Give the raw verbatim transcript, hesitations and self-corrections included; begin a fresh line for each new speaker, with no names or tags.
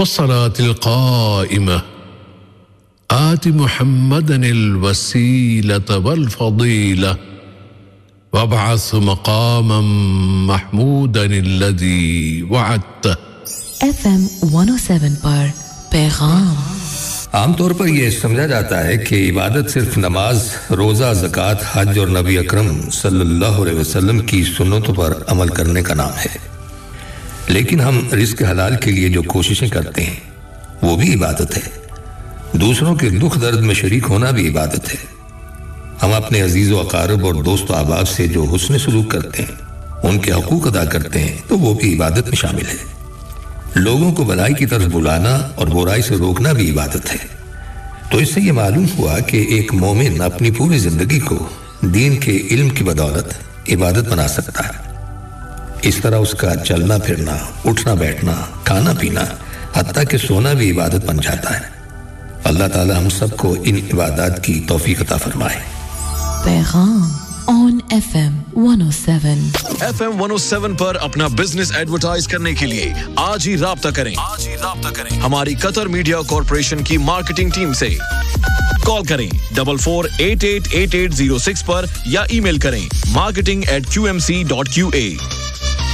والصلاة القائمة آت محمدا الوسيلة والفضيلة وابعث مقاما محمودا الذي وعدته.
ایف ایم ون او سیون پر پیغام.
عام طور پر یہ سمجھا جاتا ہے کہ عبادت صرف نماز، روزہ، زکوٰۃ، حج اور نبی اکرم صلی اللہ علیہ وسلم کی سنتوں پر عمل کرنے کا نام ہے، لیکن ہم رزق حلال کے لیے جو کوششیں کرتے ہیں وہ بھی عبادت ہے. دوسروں کے دکھ درد میں شریک ہونا بھی عبادت ہے. ہم اپنے عزیز و اقارب اور دوست و احباب سے جو حسن سلوک کرتے ہیں، ان کے حقوق ادا کرتے ہیں، تو وہ بھی عبادت میں شامل ہے. لوگوں کو بھلائی کی طرف بلانا اور برائی سے روکنا بھی عبادت ہے. تو اس سے یہ معلوم ہوا کہ ایک مومن اپنی پوری زندگی کو دین کے علم کی بدولت عبادت بنا سکتا ہے. اس طرح اس کا چلنا پھرنا، اٹھنا بیٹھنا، کھانا پینا، حتیٰ کہ سونا بھی عبادت بن جاتا ہے. اللہ تعالی ہم سب کو ان عبادات کی توفیق عطا فرمائے.
پیغام آن ایف ایم ون او سیون.
ایف ایم ون او سیون پر اپنا بزنس ایڈورٹائز کرنے کے لیے آج ہی رابطہ کریں آج ہی رابطہ کریں ہماری قطر میڈیا کارپوریشن کی مارکیٹنگ ٹیم سے. کال کریں double four eight at at at zero six پر یا ای میل کریں marketing at Q M C dot Q a.